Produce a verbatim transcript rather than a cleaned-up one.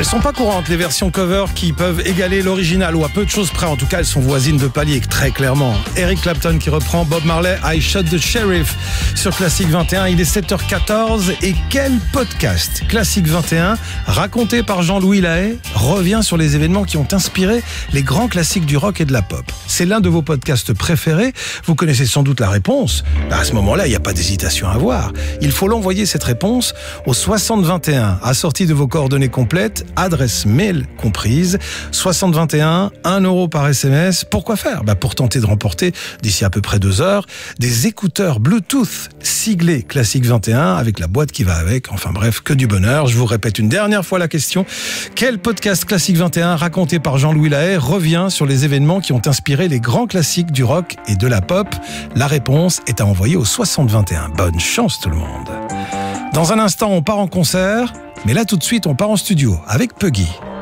Elles sont pas courantes, les versions cover qui peuvent égaler l'original, ou à peu de choses près. En tout cas, elles sont voisines de palier, très clairement. Eric Clapton qui reprend Bob Marley, I Shot the Sheriff sur Classic vingt et un. Il est sept heures quatorze et quel podcast Classic vingt et un, raconté par Jean-Louis Lahaye, revient sur les événements qui ont inspiré les grands classiques du rock et de la pop. C'est l'un de vos podcasts préférés. Vous connaissez sans doute la réponse. Ben à ce moment-là, il n'y a pas d'hésitation à avoir. Il faut l'envoyer cette réponse au soixante vingt et un, assorti de vos coordonnées complètes, adresse mail comprise, soixante vingt et un, un euro par S M S. Pourquoi faire ? Bah pour tenter de remporter, d'ici à peu près deux heures, des écouteurs Bluetooth siglés Classic vingt et un avec la boîte qui va avec. Enfin bref, que du bonheur. Je vous répète une dernière fois la question. Quel podcast Classic vingt et un raconté par Jean-Louis Lahaye revient sur les événements qui ont inspiré les grands classiques du rock et de la pop ? La réponse est à envoyer au soixante vingt et un. Bonne chance tout le monde. Dans un instant, on part en concert. Mais là, tout de suite, on part en studio avec Puggy.